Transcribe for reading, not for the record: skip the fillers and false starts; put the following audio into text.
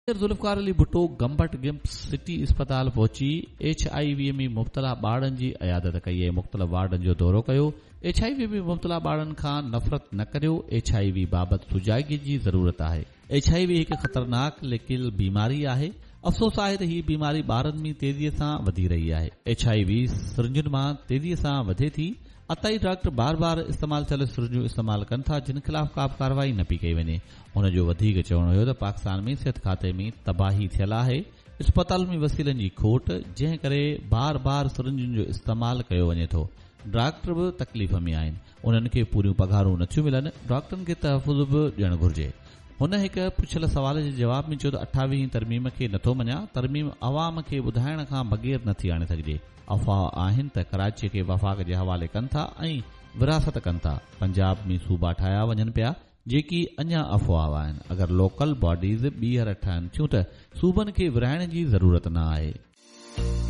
Zulfikar Ali Bhutto गम्बट गिम्स city अस्पताल पहुची HIV में मुब्तला ॿारनि जी अयादत कई ऐं मुख़्तलिफ़ वार्डनि जो दौरो कयो। HIV में मुब्तला ॿारनि खां नफ़रत न करियो। HIV बाबति सुजाॻी जी ज़रूरत आहे। HIV हिकु ख़तरनाक लेकिन बीमारी आहे। अफ़सोस आहे त हीअ बीमारी ॿारनि में तेज़ीअ सां वधी रही आहे। HIV सिरिंजुनि मां तेज़ीअ सां वधे थी। अताई डॉक्टर बार बार इस्तेमाल थियल सिरिंजूं इस्तेमाल कनि था जिन ख़िलाफ़ का बि कार्रवाई न पई कई वञे। हुनजो वधीक चवणो हुयो त पाकिस्तान में सिहत खाते में तबाही थियल आहे। अस्पताल में वसीलनि जी खोट जंहिं करे बार बार सिरिंजुनि जो इस्तेमाल कयो वञे थो। डॉक्टर बि तकलीफ़ में आहिनि। उन्हनि खे पूरियूं पघारूं नथियूं मिलनि। डॉक्टरनि खे तहफ़ुज़ बि ॾियणु घुर्जे। हुन हिकु पुछियल सवाल जे जवाब में चयो त 28 तरमीम खे नथो मञा। तरमीम अवाम खे ॿुधाइण खां बग़ैर नथी आणे सघिजे। अफ़वाह आहिनि त कराची खे वफ़ाक़ जे हवाले कनि था ऐं विरासत कनि था। पंजाब में सूबा ठाहिया वञनि पिया जेकी अञा अफ़वाह आहिनि। अगरि लोकल बॉडीज़ ॿीहर ठहनि थियूं त सूबनि खे विराइण जी ज़रूरत न आहे।